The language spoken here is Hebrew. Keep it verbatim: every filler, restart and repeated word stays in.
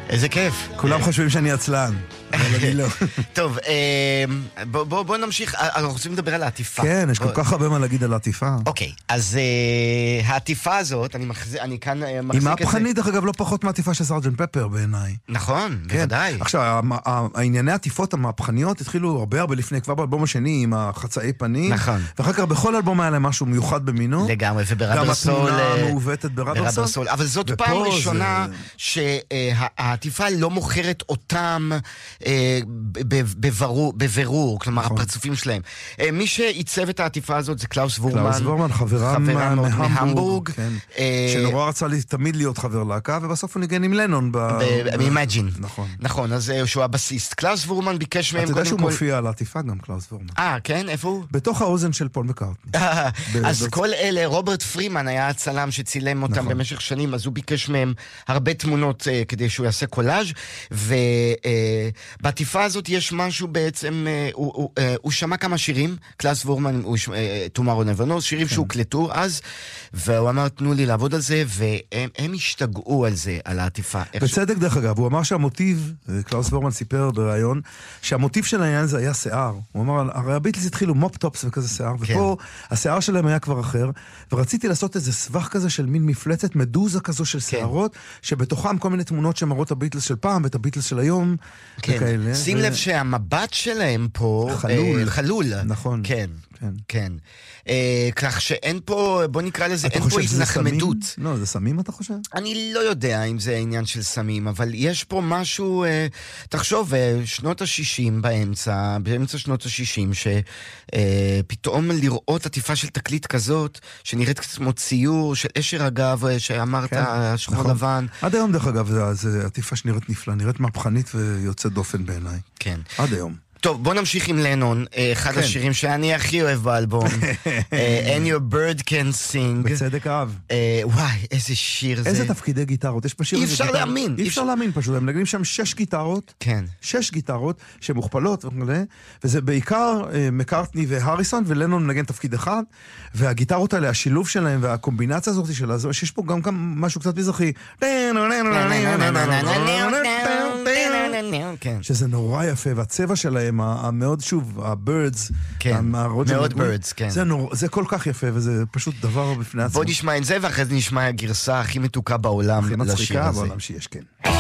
איזה כיף. כולם חושבים שאני עצלן, אבל אני לא. טוב, בואו נמשיך, אנחנו רוצים לדבר על העטיפה. כן, יש כל כך הרבה מה להגיד על העטיפה. אוקיי, אז העטיפה הזאת, אני כאן מחזיק את זה. היא מהפכנית, דרך אגב, לא פחות מהעטיפה של סארג'נט פפר בעיניי. נכון, בוודאי. עכשיו, הענייני העטיפות המהפכניות התחילו הרבה הרבה לפני, כבר באלבום השני עם החצאי פנים. נכון. ואחר כך בכל אלבום היה להם משהו מיוחד במינו. לגמרי, ובראבר סול. גם התמונה מעוותת בראבר סול. אבל זאת פעם ראשונה שהעטיפה לא מוכרת אותם בבירור, כלומר הפרצופים שלהם. מי שעיצב את העטיפה הזאת זה קלאוס וורמן. קלאוס וורמן, חברם מהמבורג. שנורא רצה תמיד להיות חבר להקה, ובסוף הוא ניגן עם לנון. אימג'ין. נכון. נכון, אז שהוא הבסיסט. קלאוס וורמן ביקש מהם אתה יודע שהוא מופיע על העטיפה גם, קלאוס וורמן. אה, כן? איפה הוא? בתוך האוזן של פול מקארטני. אז כל אלה, רוברט פרימן היה הצלם שצילם אותם במשך שנים, אז הוא ביקש מהם הרבה תמונות כדי שהוא יעשה קולאז', ובעטיפה הזאת יש משהו בעצם, הוא שמע כמה שירים, קלאוס וורמן, Tomorrow Never Knows, שירים שהוקלטו אז, והוא אמר, תנו לי לעבוד על זה, והם השתגעו על זה, על העטיפה. בצדק דרך אגב, הוא אמר שהמוטיב, קלאוס וורמן סיפר בראיון, שהמוטיב של העניין הזה היה שיער. הוא אמר, הרי הביטלס התחילו מופ טופס וכזה שיער, ופה השיער שלהם היה כבר אחר, ורציתי לעשות איזה סבך כזה של מין מפלצת מדוזה כזו של שיערות, שבתוכם כל מיני תמונות שמראות הביטלס של פעם, ואת הביטלס של היום, וכאלה. שים לב שהמבט שלהם פה חלול. חלול. נכון. כן, כן. כך שאין פה, בוא נקרא לזה, אין פה התנחמדות. לא, זה סמים אתה חושב? אני לא יודע אם זה העניין של סמים, אבל יש פה משהו, תחשוב, שנות ה-שישים באמצע, באמצע שנות ה-שישים, שפתאום לראות עטיפה של תקליט כזאת, שנראית כמו ציור של אשר אגב, שאמרת, שחור לבן. עד היום דרך אגב, זה עטיפה שנראית נפלא, נראית מהפכנית ויוצאת דופן בעיניי. כן. עד היום. טוב, בוא נמשיך עם לנון, אחד השירים שאני הכי אוהב באלבום. And your bird can sing. בצדק אהב. וואי, איזה שיר זה. איזה תפקידי גיטרות. יש בשיר אי אפשר להאמין. אי אפשר להאמין פשוט. הם נגנים שם שש גיטרות. כן. שש גיטרות שמוכפלות, וזה בעיקר מקארטני והריסון, ולנון מנגן תפקיד אחד, והגיטרות האלה, השילוב שלהם והקומבינציה הזאת של שיש פה גם משהו קצת מזרחי. שזה נורא יפה, והצבע שלהם, המאוד שוב, הבירדס, מאוד בירדס, כן. זה כל כך יפה, וזה פשוט דבר בפני עצמו. בוא נשמע את זה, ואחרי זה נשמע הגרסה הכי מתוקה בעולם לשיר הזה. הכי מצחיקה בעולם שיש, כן.